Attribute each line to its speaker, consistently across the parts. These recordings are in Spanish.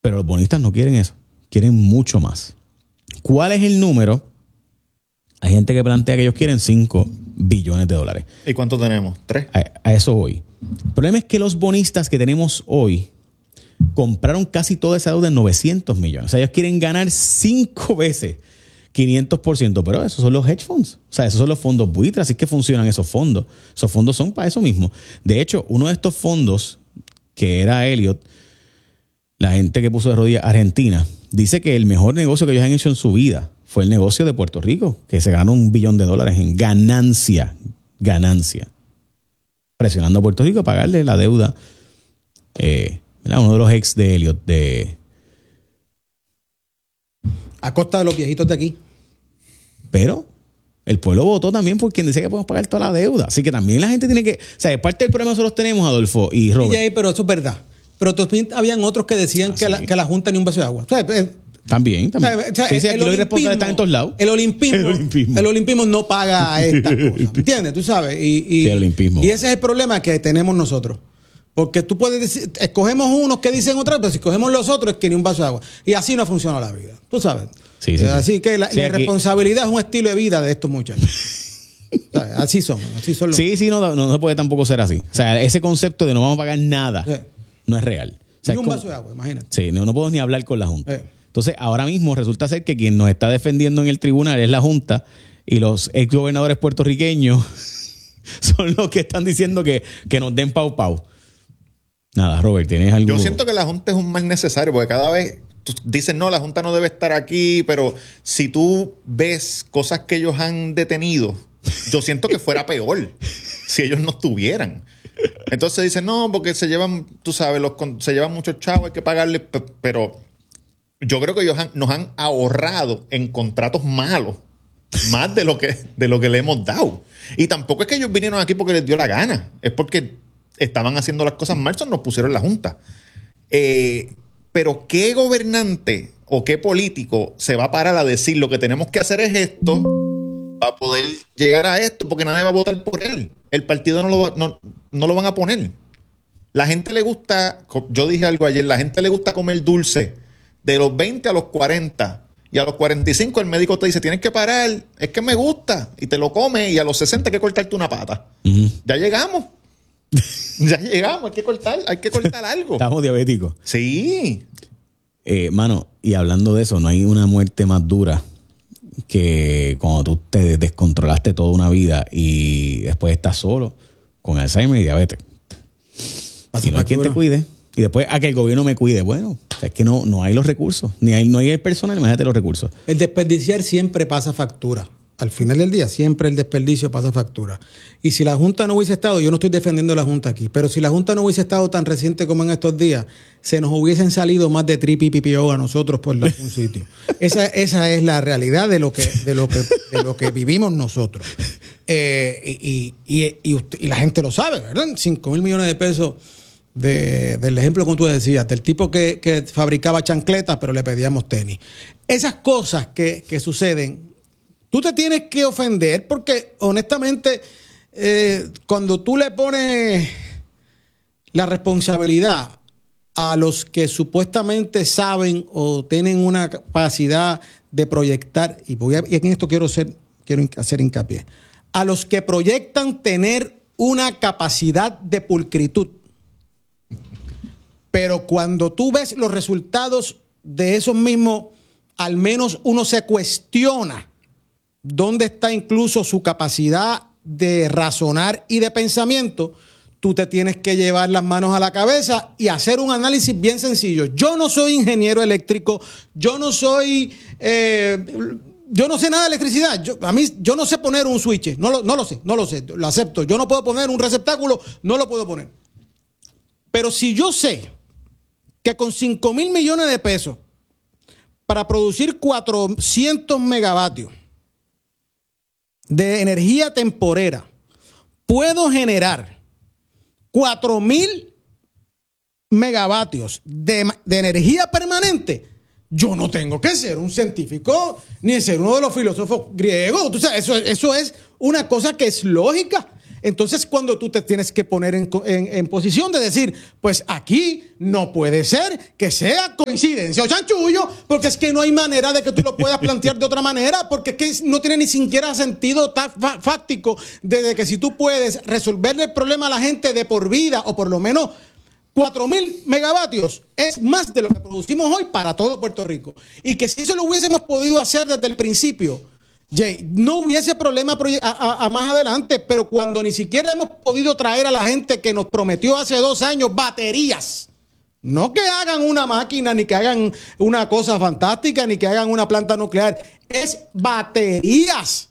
Speaker 1: Pero los bonistas no quieren eso. Quieren mucho más. ¿Cuál es el número? Hay gente que plantea que ellos quieren 5 billones de dólares.
Speaker 2: ¿Y cuánto tenemos? 3.
Speaker 1: A eso voy. El problema es que los bonistas que tenemos hoy compraron casi toda esa deuda en 900 millones. O sea, ellos quieren ganar 5 veces 500%, pero esos son los hedge funds. O sea, esos son los fondos buitres. Así que funcionan esos fondos. Esos fondos son para eso mismo. De hecho, uno de estos fondos, que era Elliott, la gente que puso de rodillas Argentina, dice que el mejor negocio que ellos han hecho en su vida fue el negocio de Puerto Rico, que se ganó $1 billón en ganancia. Presionando a Puerto Rico a pagarle la deuda. Uno de los ex de Elliott,
Speaker 3: a costa de los viejitos de aquí.
Speaker 1: Pero el pueblo votó también por quien decía que podemos pagar toda la deuda. Así que también la gente tiene que... O sea, parte del problema nosotros tenemos, Adolfo y Robert.
Speaker 3: Pero eso es verdad. Pero también habían otros que decían que la Junta ni un vaso de agua. O sea,
Speaker 1: También.
Speaker 3: O sea,
Speaker 1: sí, aquí los irresponsables están en todos lados.
Speaker 3: El olimpismo no paga estas cosas. ¿Entiendes? Tú sabes.
Speaker 1: Sí, el olimpismo.
Speaker 3: Y ese es el problema que tenemos nosotros. Porque tú puedes decir, escogemos unos que dicen otra, pero si escogemos los otros es que ni un vaso de agua. Y así no funciona la vida. Tú sabes.
Speaker 1: Sí.
Speaker 3: Así que la irresponsabilidad es un estilo de vida de estos muchachos. Así son.
Speaker 1: Sí, no se puede tampoco ser así. O sea, ese concepto de no vamos a pagar nada no es real. O sea,
Speaker 3: ni un vaso de agua, imagínate.
Speaker 1: Sí, no puedo ni hablar con la Junta. Entonces, ahora mismo resulta ser que quien nos está defendiendo en el tribunal es la Junta y los exgobernadores puertorriqueños son los que están diciendo que nos den pau. Nada, Robert, ¿tienes algo?
Speaker 2: Yo siento que la Junta es un mal necesario porque cada vez tú dices, no, la Junta no debe estar aquí, pero si tú ves cosas que ellos han detenido, yo siento que fuera peor si ellos no estuvieran. Entonces dicen, no, porque se llevan, tú sabes, se llevan muchos chavos, hay que pagarles, pero yo creo que ellos nos han ahorrado en contratos malos más de lo que le hemos dado. Y tampoco es que ellos vinieron aquí porque les dio la gana, es porque estaban haciendo las cosas mal, nos pusieron en la Junta. Pero ¿qué gobernante o qué político se va a parar a decir lo que tenemos que hacer es esto para poder llegar a esto? Porque nadie va a votar por él. El partido no lo van a poner. La gente le gusta, yo dije algo ayer, la gente le gusta comer dulce de los 20 a los 40. Y a los 45 el médico te dice, tienes que parar, es que me gusta. Y te lo comes y a los 60 hay que cortarte una pata. Ya llegamos. Hay que cortar algo.
Speaker 1: Estamos diabéticos.
Speaker 2: Sí.
Speaker 1: Mano, y hablando de eso, no hay una muerte más dura que cuando tú te descontrolaste toda una vida y después estás solo con Alzheimer y diabetes. Si no hay quien te cuide. Y después a que el gobierno me cuide. Bueno, es que no hay los recursos. No hay el personal, imagínate los recursos.
Speaker 3: El desperdiciar siempre pasa factura. Al final del día, siempre el desperdicio pasa factura. Y si la Junta no hubiese estado, yo no estoy defendiendo a la Junta aquí, pero si la Junta no hubiese estado tan reciente como en estos días, se nos hubiesen salido más de tripi y pipió a nosotros por algún sitio. Esa es la realidad de lo que vivimos nosotros. Y la gente lo sabe, ¿verdad? 5,000 millones de pesos del ejemplo como tú decías, del tipo que fabricaba chancletas, pero le pedíamos tenis. Esas cosas que suceden, tú te tienes que ofender porque, honestamente, cuando tú le pones la responsabilidad a los que supuestamente saben o tienen una capacidad de proyectar, y en esto quiero hacer hincapié, a los que proyectan tener una capacidad de pulcritud, pero cuando tú ves los resultados de esos mismos, al menos uno se cuestiona dónde está incluso su capacidad de razonar y de pensamiento. Tú te tienes que llevar las manos a la cabeza y hacer un análisis bien sencillo. Yo no soy ingeniero eléctrico, yo no sé nada de electricidad. Yo no sé poner un switch, no lo sé, lo acepto. Yo no puedo poner un receptáculo, no lo puedo poner. Pero si yo sé que con 5,000 millones de pesos para producir 400 megavatios de energía temporera, puedo generar 4,000 megavatios de energía permanente, yo no tengo que ser un científico ni ser uno de los filósofos griegos. Tú sabes, eso es una cosa que es lógica. Entonces, cuando tú te tienes que poner en posición de decir, pues aquí no puede ser que sea coincidencia o chanchullo, porque es que no hay manera de que tú lo puedas plantear de otra manera, porque es que no tiene ni siquiera sentido fáctico de que si tú puedes resolverle el problema a la gente de por vida, o por lo menos 4,000 megavatios, es más de lo que producimos hoy para todo Puerto Rico. Y que si eso lo hubiésemos podido hacer desde el principio, Jay, no hubiese problema a más adelante, pero cuando ni siquiera hemos podido traer a la gente que nos prometió hace 2 años baterías, no que hagan una máquina, ni que hagan una cosa fantástica, ni que hagan una planta nuclear, es baterías,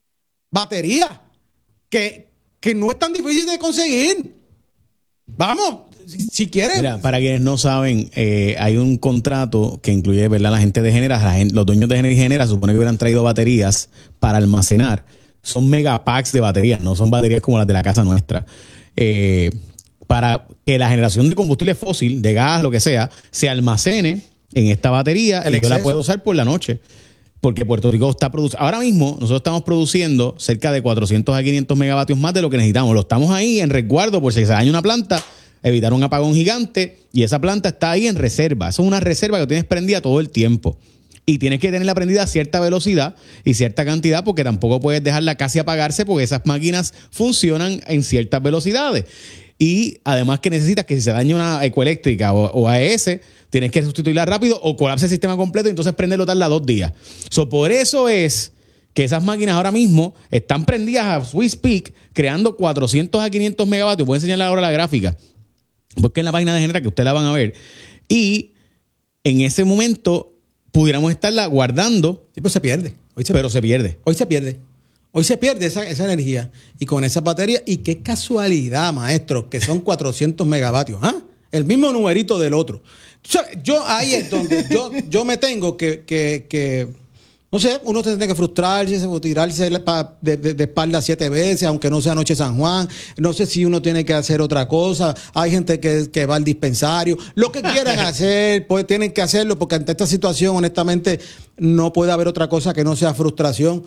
Speaker 3: que no es tan difícil de conseguir. Vamos, si quieren.
Speaker 1: Mira, para quienes no saben, hay un contrato que incluye, ¿verdad?, la gente de Genera, los dueños de Genera y Genera supone que hubieran traído baterías para almacenar. Son megapacks de baterías, no son baterías como las de la casa nuestra. Para que la generación de combustible fósil, de gas, lo que sea, se almacene en esta batería y yo la puedo usar por la noche. Porque Puerto Rico está produciendo. Ahora mismo, nosotros estamos produciendo cerca de 400 a 500 megavatios más de lo que necesitamos. Lo estamos ahí en resguardo por si se daña una planta, evitar un apagón gigante, y esa planta está ahí en reserva. Eso es una reserva que tienes prendida todo el tiempo. Y tienes que tenerla prendida a cierta velocidad y cierta cantidad, porque tampoco puedes dejarla casi apagarse, porque esas máquinas funcionan en ciertas velocidades. Y además que necesitas que si se daña una ecoeléctrica o AES, tienes que sustituirla rápido o colapsa el sistema completo y entonces prenderlo tarda 2 días. Por eso es que esas máquinas ahora mismo están prendidas a Swiss Peak, creando 400 a 500 megavatios. Voy a enseñarle ahora la gráfica, porque en la página de Genera, que ustedes la van a ver. Y en ese momento pudiéramos estarla guardando.
Speaker 3: Sí, pues se pierde.
Speaker 1: Pero se pierde.
Speaker 3: Hoy se pierde. Hoy se pierde esa energía. Y con esas baterías, y qué casualidad, maestro, que son 400 megavatios. ¿Ah? El mismo numerito del otro. Yo ahí es donde yo me tengo que no sé, uno tiene que frustrarse o tirarse de espalda 7 veces, aunque no sea Noche San Juan. No sé si uno tiene que hacer otra cosa. Hay gente que va al dispensario. Lo que quieran hacer, pues tienen que hacerlo, porque ante esta situación, honestamente, no puede haber otra cosa que no sea frustración.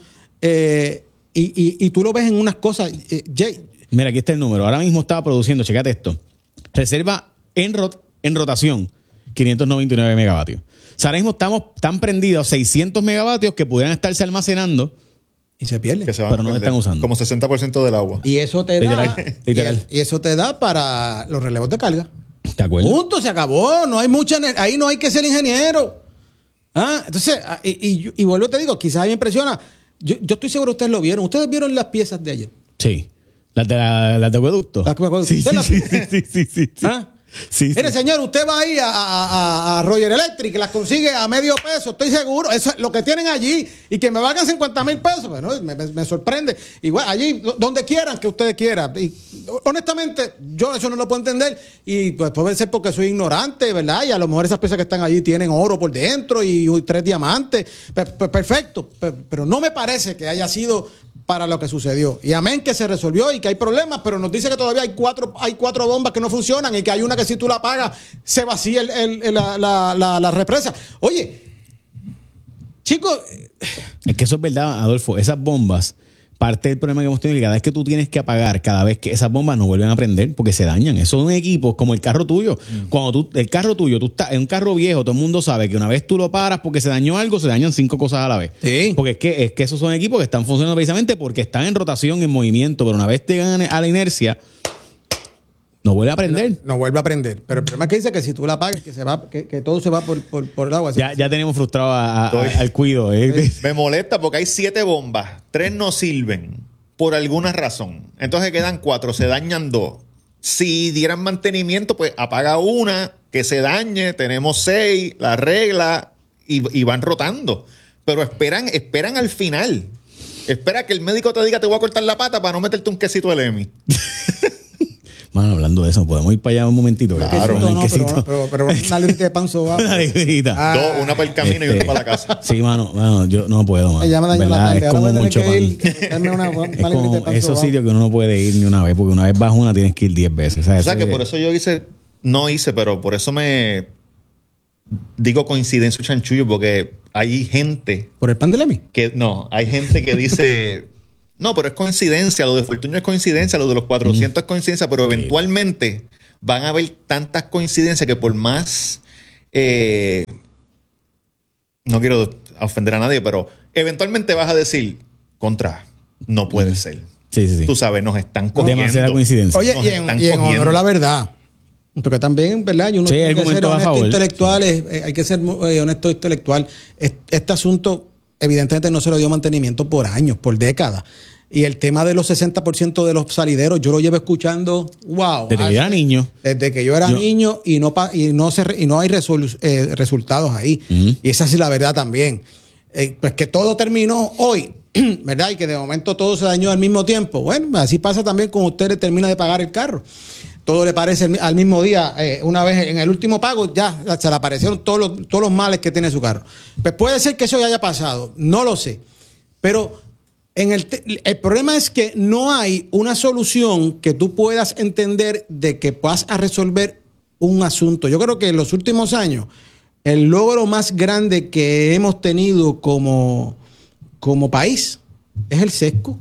Speaker 3: Y tú lo ves en unas cosas, Jay.
Speaker 1: Mira, aquí está el número. Ahora mismo estaba produciendo, checate esto. Reserva en rotación, 599 megavatios. O sea, ahora mismo están prendidos 600 megavatios que pudieran estarse almacenando
Speaker 3: y se pierden,
Speaker 1: pero no se están usando.
Speaker 2: Como 60% del agua.
Speaker 3: Y eso te da,
Speaker 1: literal.
Speaker 3: Y eso te da para los relevos de carga.
Speaker 1: ¿De acuerdo?
Speaker 3: Punto, se acabó. No hay mucha, ahí no hay que ser ingeniero. Entonces, y vuelvo y te digo, quizás me impresiona. Yo estoy seguro que ustedes lo vieron. ¿Ustedes vieron las piezas de ayer?
Speaker 1: Sí. Las de acueducto.
Speaker 3: Sí.
Speaker 1: Sí. Sí,
Speaker 3: Mire, señor, usted va ahí a Roger Electric y las consigue a medio peso, estoy seguro. Eso es lo que tienen allí, y que me valgan 50,000 pesos. Bueno, me sorprende. Igual, allí, donde quieran que ustedes quieran. Y honestamente, yo eso no lo puedo entender. Y pues puede ser porque soy ignorante, ¿verdad? Y a lo mejor esas piezas que están allí tienen oro por dentro y 3 diamantes. Perfecto. Pero no me parece que haya sido para lo que sucedió. Y amén que se resolvió y que hay problemas, pero nos dice que todavía hay cuatro bombas que no funcionan y que hay una que si tú la apagas se vacía la represa. Oye, chicos,
Speaker 1: es que eso es verdad, Adolfo. Esas bombas, parte del problema que hemos tenido, cada vez que tú tienes que apagar, cada vez que esas bombas no vuelven a prender porque se dañan. Eso es un equipo como el carro tuyo. Cuando el carro tuyo, tú estás en un carro viejo, todo el mundo sabe que una vez tú lo paras porque se dañó algo, se dañan 5 cosas a la vez.
Speaker 3: Sí.
Speaker 1: Porque es que esos son equipos que están funcionando precisamente porque están en rotación, en movimiento, pero una vez llegan a la inercia, no vuelve a prender.
Speaker 3: No vuelve a prender. Pero el problema es que dice que si tú la apagas, que todo se va por el agua.
Speaker 1: Ya tenemos frustrado al cuido.
Speaker 2: Me molesta porque hay 7 bombas, 3 no sirven por alguna razón. Entonces quedan 4, se dañan 2. Si dieran mantenimiento, pues apaga una, que se dañe, tenemos 6, la regla y van rotando. Pero esperan al final. Espera que el médico te diga te voy a cortar la pata para no meterte un quesito de Emi.
Speaker 1: Mano, hablando de eso, podemos ir para allá un momentito.
Speaker 2: Claro.
Speaker 3: Pero una librita de pan sobao.
Speaker 1: Una librita.
Speaker 2: 2, una para el camino y una para la casa.
Speaker 1: Sí, mano, yo no puedo, mano.
Speaker 3: Ya me dañó la tarde.
Speaker 1: Es como mucho pan.
Speaker 3: Es
Speaker 1: como esos sitios que uno no puede ir ni una vez, porque una vez vas una tienes que ir 10 veces.
Speaker 2: O sea que por eso yo pero por eso me digo coincidencia o chanchullo, porque hay gente...
Speaker 3: ¿Por el pan de Emi?
Speaker 2: Hay gente que dice... No, pero es coincidencia. Lo de Fortuño es coincidencia. Lo de los 400 es coincidencia. Pero eventualmente van a haber tantas coincidencias que por más... no quiero ofender a nadie, pero eventualmente vas a decir, no puede ser.
Speaker 1: Sí.
Speaker 2: Tú sabes, nos están cogiendo.
Speaker 1: Demasiada coincidencia.
Speaker 3: Oye, y en honor a la verdad. Porque también, ¿verdad? Y uno tiene que ser honesto intelectual, hay que ser honesto intelectual. Este asunto, evidentemente, no se le dio mantenimiento por años, por décadas. Y el tema de los 60% de los salideros, yo lo llevo escuchando, wow.
Speaker 1: Desde que yo era niño.
Speaker 3: Desde que yo era niño y no hay resultados ahí. Y esa sí es la verdad también. Pues que todo terminó hoy, ¿verdad? Y que de momento todo se dañó al mismo tiempo. Bueno, así pasa también cuando usted termina de pagar el carro. Todo le parece al mismo día. Una vez en el último pago ya se le aparecieron todos los males que tiene su carro. Pues puede ser que eso ya haya pasado. No lo sé. Pero... El problema es que no hay una solución que tú puedas entender de que vas a resolver un asunto. Yo creo que en los últimos años, el logro más grande que hemos tenido como país es el sesco.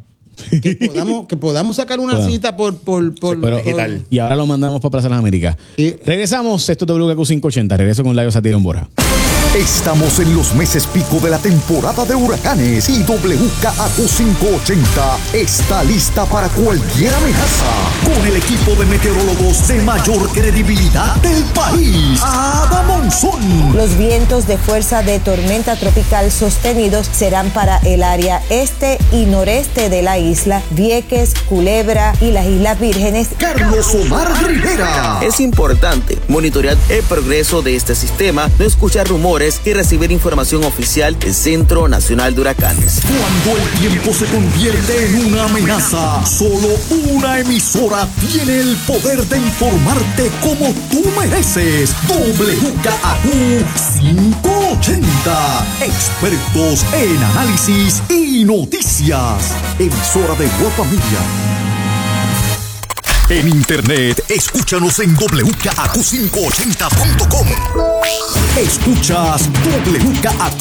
Speaker 3: Que podamos sacar una cita por
Speaker 2: digital.
Speaker 1: Y ahora lo mandamos para Plaza de las Américas. Regresamos, esto es WKQ 580. Regreso con Laio Satirón Borja.
Speaker 4: Estamos en los meses pico de la temporada de huracanes y WKQ 580 está lista para cualquier amenaza con el equipo de meteorólogos de mayor credibilidad del país, Ada Monzón.
Speaker 5: Los vientos de fuerza de tormenta tropical sostenidos serán para el área este y noreste de la isla, Vieques, Culebra y las Islas Vírgenes.
Speaker 4: Carlos Omar Rivera.
Speaker 6: Es importante monitorear el progreso de este sistema, no escuchar rumores y recibir información oficial del Centro Nacional de Huracanes.
Speaker 4: Cuando el tiempo se convierte en una amenaza, solo una emisora tiene el poder de informarte como tú mereces. WKQ 580. Expertos en análisis y noticias. Emisora de Guapamilia. En internet, escúchanos en WKAQ580.com. Escuchas WKAQ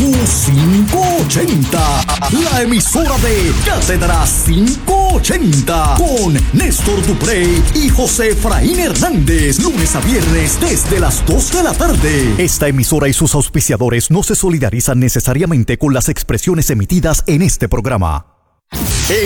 Speaker 4: 580, la emisora de Cátedra 580, con Néstor Duprey y José Efraín Hernández, lunes a viernes desde las 2 de la tarde. Esta emisora y sus auspiciadores no se solidarizan necesariamente con las expresiones emitidas en este programa.